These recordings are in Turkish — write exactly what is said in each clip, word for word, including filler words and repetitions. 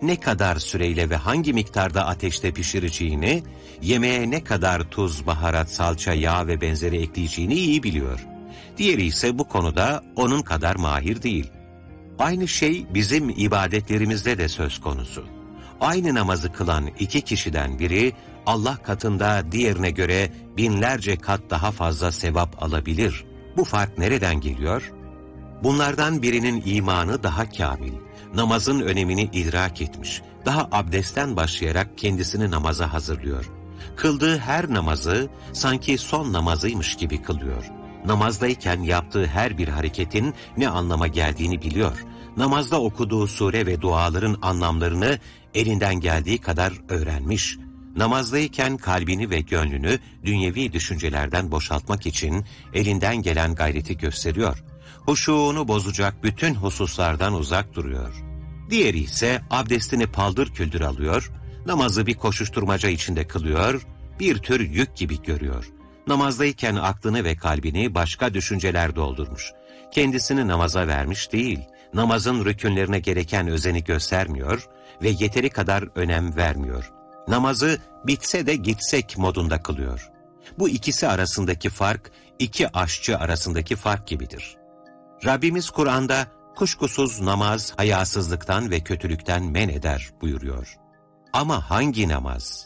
ne kadar süreyle ve hangi miktarda ateşte pişireceğini, yemeğe ne kadar tuz, baharat, salça, yağ ve benzeri ekleyeceğini iyi biliyor. Diğeri ise bu konuda onun kadar mahir değil. Aynı şey bizim ibadetlerimizde de söz konusu. Aynı namazı kılan iki kişiden biri, Allah katında diğerine göre binlerce kat daha fazla sevap alabilir. Bu fark nereden geliyor? Bunlardan birinin imanı daha kamil, namazın önemini idrak etmiş, daha abdestten başlayarak kendisini namaza hazırlıyor. Kıldığı her namazı sanki son namazıymış gibi kılıyor. Namazdayken yaptığı her bir hareketin ne anlama geldiğini biliyor. Namazda okuduğu sure ve duaların anlamlarını elinden geldiği kadar öğrenmiş. Namazdayken kalbini ve gönlünü dünyevi düşüncelerden boşaltmak için elinden gelen gayreti gösteriyor. Huşuğunu bozacak bütün hususlardan uzak duruyor. Diğeri ise abdestini paldır küldür alıyor, namazı bir koşuşturmaca içinde kılıyor, bir tür yük gibi görüyor. Namazdayken aklını ve kalbini başka düşünceler doldurmuş. Kendisini namaza vermiş değil, namazın rükünlerine gereken özeni göstermiyor ve yeteri kadar önem vermiyor. Namazı bitse de gitsek modunda kılıyor. Bu ikisi arasındaki fark, iki aşçı arasındaki fark gibidir. Rabbimiz Kur'an'da kuşkusuz namaz hayasızlıktan ve kötülükten men eder buyuruyor. Ama hangi namaz?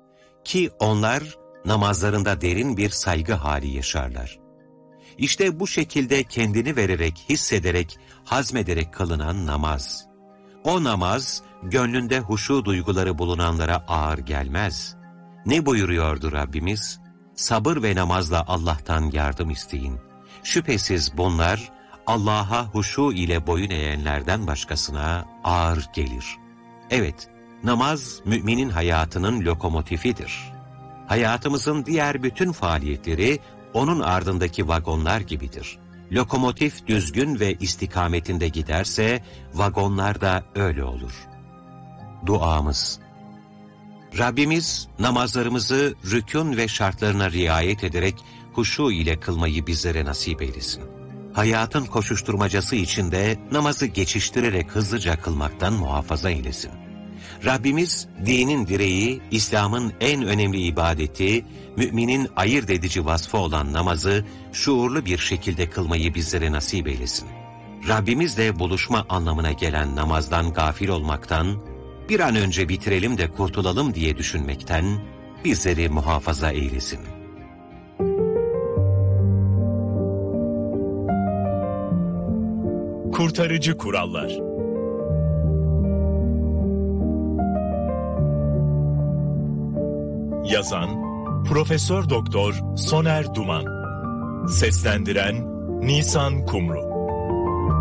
Ki onlar namazlarında derin bir saygı hali yaşarlar. İşte bu şekilde kendini vererek, hissederek, hazmederek kılınan namaz. O namaz, gönlünde huşu duyguları bulunanlara ağır gelmez. Ne buyuruyordu Rabbimiz? Sabır ve namazla Allah'tan yardım isteyin. Şüphesiz bunlar, Allah'a huşu ile boyun eğenlerden başkasına ağır gelir. Evet, namaz müminin hayatının lokomotifidir. Hayatımızın diğer bütün faaliyetleri onun ardındaki vagonlar gibidir. Lokomotif düzgün ve istikametinde giderse vagonlar da öyle olur. Duamız. Rabbimiz namazlarımızı rükûn ve şartlarına riayet ederek huşu ile kılmayı bizlere nasip eylesin. Hayatın koşuşturmacası içinde namazı geçiştirerek hızlıca kılmaktan muhafaza eylesin. Rabbimiz dinin direği, İslam'ın en önemli ibadeti, müminin ayırt edici vasfı olan namazı şuurlu bir şekilde kılmayı bizlere nasip eylesin. Rabbimizle buluşma anlamına gelen namazdan gafil olmaktan, bir an önce bitirelim de kurtulalım diye düşünmekten bizleri muhafaza eylesin. Kurtarıcı kurallar. Yazan Profesör Doktor Soner Duman. Seslendiren Nisan Kumru.